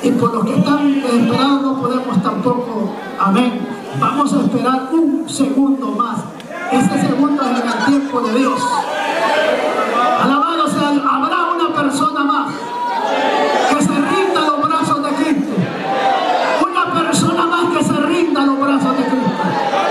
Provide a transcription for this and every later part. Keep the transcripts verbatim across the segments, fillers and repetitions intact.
Y por los que están esperados no podemos tampoco, amén. Vamos a esperar un segundo más. Ese segundo es en el tiempo de Dios. Alabado sea, habrá una persona más que se rinda a los brazos de Cristo. Una persona más que se rinda a los brazos de Cristo.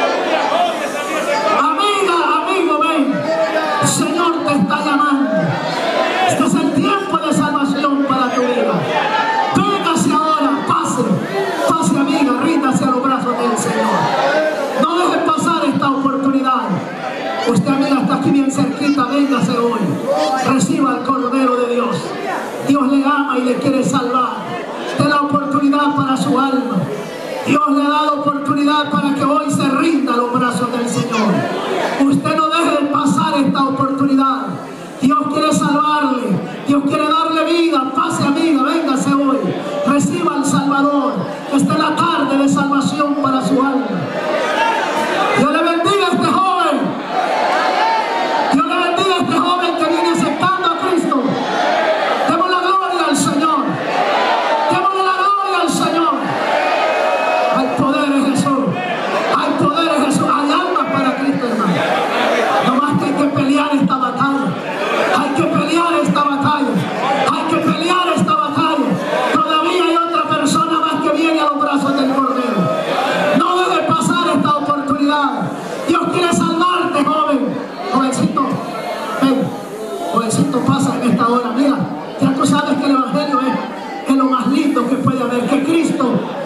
Amiga, amigo, ven. El Señor te está llamando. Este es el tiempo de salvación para tu vida. Véngase ahora, pase, pase amiga, ríndase a los brazos del Señor. No deje pasar esta oportunidad. Usted amiga está aquí bien cerquita, véngase hoy. Reciba el Cordero de Dios. Dios le ama y le quiere salvar. Dé la oportunidad para su alma. Dios le ha dado oportunidad para que hoy se rinda a los brazos del Señor. Usted no deje de pasar esta oportunidad. Dios quiere salvarle. Dios quiere darle vida. Pase amiga, véngase hoy. Reciba al Salvador. Esta es la tarde de salvación para su alma. Dios le bendiga a este joven. Dios le bendiga a este joven que viene aceptando a Cristo. Démosle la gloria al Señor. Démosle la gloria al Señor. Hay poder en Jesús. Hay poder en Jesús. Hay almas para Cristo, hermano. No más que hay que pelear esta batalla. Hay que pelear esta batalla. Hay que pelear esta batalla. Todavía hay otra persona más que viene a los brazos del Cordero. No debe pasar esta oportunidad. Dios quiere salvarte, joven. Jovencito, ven. Jovencito, pasa en esta hora. Mira, ya tú sabes que el Evangelio es, es lo más lindo que puede haber. Que Cristo